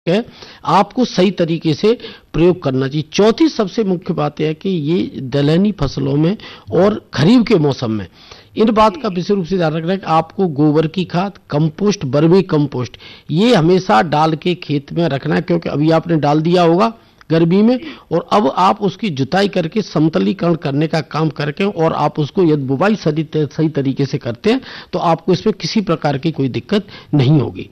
है, आपको सही तरीके से प्रयोग करना चाहिए। चौथी सबसे मुख्य बात यह है कि ये दलहनी फसलों में और खरीफ के मौसम में इन बात का विशेष रूप से ध्यान रखना है कि आपको गोबर की खाद, कंपोस्ट, वर्मी कंपोस्ट ये हमेशा डाल के खेत में रखना है, क्योंकि अभी आपने डाल दिया होगा गर्मी में और अब आप उसकी जुताई करके समतलीकरण करने का काम करके और आप उसको यदि बुवाई सही तरीके से करते हैं तो आपको इसमें किसी प्रकार की कोई दिक्कत नहीं होगी।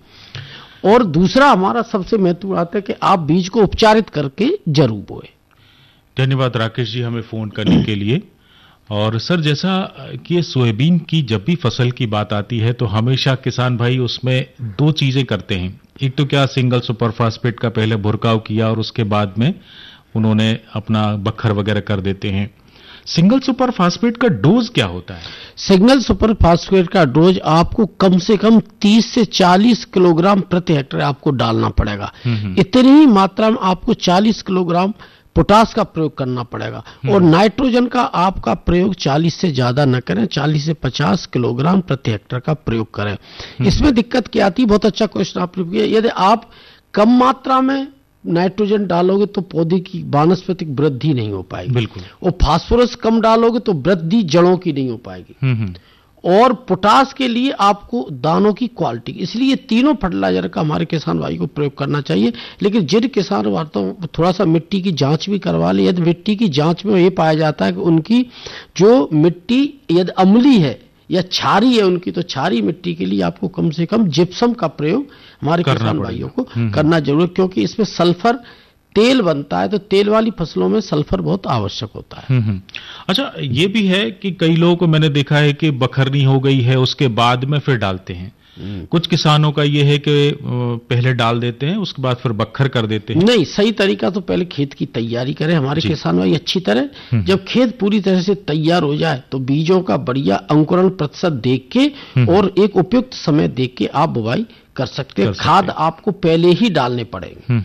और दूसरा हमारा सबसे महत्वपूर्ण बात है कि आप बीज को उपचारित करके जरूर बोएं। धन्यवाद राकेश जी हमें फोन करने के लिए। और सर, जैसा कि ये सोयाबीन की जब भी फसल की बात आती है तो हमेशा किसान भाई उसमें दो चीजें करते हैं। एक तो क्या सिंगल सुपर फास्फेट का पहले भुरकाव किया और उसके बाद में उन्होंने अपना बखर वगैरह कर देते हैं। सिंगल सुपर फास्फेट का डोज क्या होता है? सिंगल सुपर फास्फेट का डोज आपको कम से कम 30 से 40 किलोग्राम प्रति हेक्टेयर आपको डालना पड़ेगा। इतनी ही मात्रा में आपको 40 किलोग्राम पोटास का प्रयोग करना पड़ेगा और नाइट्रोजन का आपका प्रयोग 40 से ज्यादा न करें, 40 से 50 किलोग्राम प्रति हेक्टेयर का प्रयोग करें। इसमें दिक्कत क्या आती है? बहुत अच्छा क्वेश्चन आपने किया। यदि आप कम मात्रा में नाइट्रोजन डालोगे तो पौधे की वानस्पतिक वृद्धि नहीं हो पाएगी, बिल्कुल। और फास्फोरस कम डालोगे तो वृद्धि जड़ों की नहीं हो पाएगी। और पोटास के लिए आपको दानों की क्वालिटी, इसलिए तीनों फर्टिलाइजर का हमारे किसान भाई को प्रयोग करना चाहिए। लेकिन जिन किसान वास्तव थोड़ा सा मिट्टी की जांच भी करवा ले, यदि मिट्टी की जांच में ये पाया जाता है कि उनकी जो मिट्टी यदि अम्लीय है या क्षारी है उनकी, तो क्षारी मिट्टी के लिए आपको कम से कम जिप्सम का प्रयोग हमारे किसान भाइयों को करना जरूर, क्योंकि इसमें सल्फर तेल बनता है, तो तेल वाली फसलों में सल्फर बहुत आवश्यक होता है। अच्छा, ये भी है कि कई लोगों को मैंने देखा है कि बखरनी हो गई है उसके बाद में फिर डालते हैं। कुछ किसानों का ये है कि पहले डाल देते हैं उसके बाद फिर बखर कर देते हैं। नहीं, सही तरीका तो पहले खेत की तैयारी करें हमारे किसान भाई अच्छी तरह। जब खेत पूरी तरह से तैयार हो जाए तो बीजों का बढ़िया अंकुरण प्रतिशत देख के और एक उपयुक्त समय देख के आप बुवाई कर सकते हैं। खाद आपको पहले ही डालने पड़ेंगे।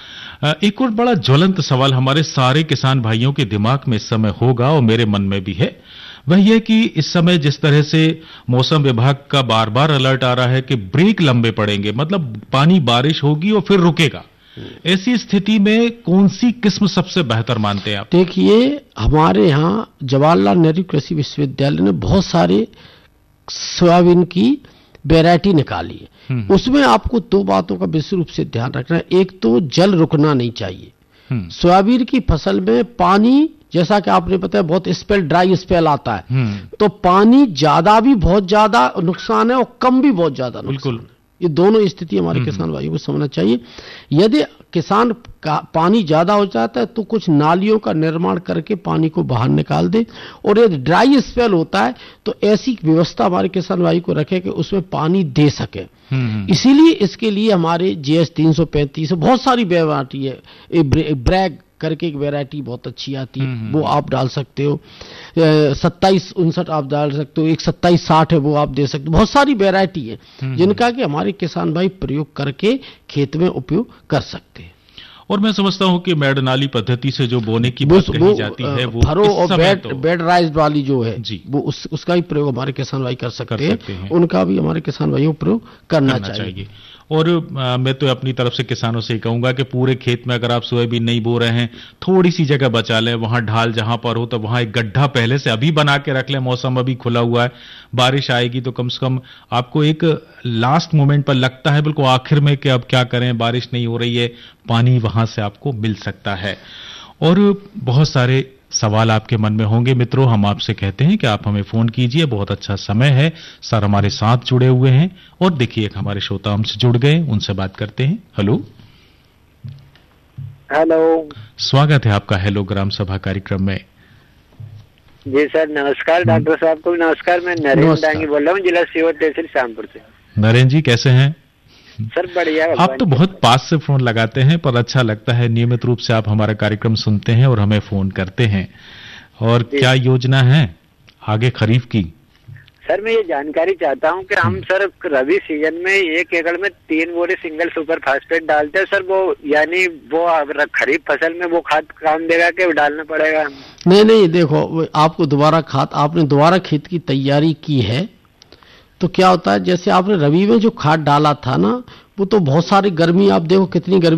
एक और बड़ा ज्वलंत सवाल हमारे सारे किसान भाइयों के दिमाग में इस समय होगा और मेरे मन में भी है, वह यह कि इस समय जिस तरह से मौसम विभाग का बार बार अलर्ट आ रहा है कि ब्रेक लंबे पड़ेंगे, मतलब पानी बारिश होगी और फिर रुकेगा, ऐसी स्थिति में कौन सी किस्म सबसे बेहतर मानते हैं आप? देखिए, हमारे यहाँ जवाहरलाल नेहरू कृषि विश्वविद्यालय ने बहुत सारे सोयाबीन की वैरायटी निकाली है। उसमें आपको दो बातों का विशेष रूप से ध्यान रखना है। एक तो जल रुकना नहीं चाहिए। सोयाबीन की फसल में पानी, जैसा कि आपने बताया, बहुत स्पेल, ड्राई स्पेल आता है, तो पानी ज्यादा भी बहुत ज्यादा नुकसान है और कम भी बहुत ज्यादा नुकसान है। ये दोनों स्थिति हमारे किसान भाइयों को समझना चाहिए। यदि किसान का पानी ज्यादा हो जाता है तो कुछ नालियों का निर्माण करके पानी को बाहर निकाल दे, और यदि ड्राई स्पेल होता है तो ऐसी व्यवस्था हमारे किसान भाई को रखे कि उसमें पानी दे सके। इसीलिए इसके लिए हमारे GS 335 बहुत सारी वैरायटी है। ब्रैग करके एक वैरायटी बहुत अच्छी आती है, वो आप डाल सकते हो। 2759 आप डाल सकते हो, एक 2760 है वो आप दे सकते हो। बहुत सारी वैरायटी है जिनका कि हमारे किसान भाई प्रयोग करके खेत में उपयोग कर सकते हैं। और मैं समझता हूं कि मैडनाली पद्धति से जो बोने की बात कही जाती है वो फरो और बेड राइज वाली जो है वो उसका भी प्रयोग हमारे किसान भाई कर सकते हैं। उनका भी हमारे किसान भाइयों को प्रयोग करना चाहिए। और मैं तो अपनी तरफ से किसानों से कहूंगा कि पूरे खेत में अगर आप सोयाबीन नहीं बो रहे हैं, थोड़ी सी जगह बचा लें, वहां ढाल जहां पर हो तो वहां एक गड्ढा पहले से अभी बना के रख लें। मौसम अभी खुला हुआ है, बारिश आएगी तो कम से कम आपको एक लास्ट मोमेंट पर लगता है बिल्कुल आखिर में कि अब क्या करें, बारिश नहीं हो रही है, पानी वहां से आपको मिल सकता है। और बहुत सारे सवाल आपके मन में होंगे मित्रों, हम आपसे कहते हैं कि आप हमें फोन कीजिए। बहुत अच्छा समय है, सर हमारे साथ जुड़े हुए हैं और देखिए एक हमारे श्रोता हमसे जुड़ गए, उनसे बात करते हैं। हेलो हेलो, स्वागत है आपका हेलो ग्राम सभा कार्यक्रम में। जी सर, नमस्कार। डॉक्टर साहब को भी नमस्कार। मैं नरेंद्र डांगी बोल रहा हूँ, जिला सीहोर तहसील शामपुर से। नरेंद्र जी कैसे हैं? सर बढ़िया। आप तो बहुत पास से फोन लगाते हैं, पर अच्छा लगता है, नियमित रूप से आप हमारा कार्यक्रम सुनते हैं और हमें फोन करते हैं। और क्या योजना है आगे खरीफ की? सर मैं ये जानकारी चाहता हूँ कि हम सर रबी सीजन में 1 एकड़ में 3 बोरे सिंगल सुपर फास्फेट डालते हैं सर, वो यानी वो अगर खरीफ फसल में वो खाद काम देगा कि डालना पड़ेगा? नहीं, देखो आपको दोबारा खाद, आपने दोबारा खेत की तैयारी की है तो क्या होता है, जैसे आपने रबी में जो खाद डाला था ना, वो तो बहुत सारी गर्मी, आप देखो कितनी गर्मी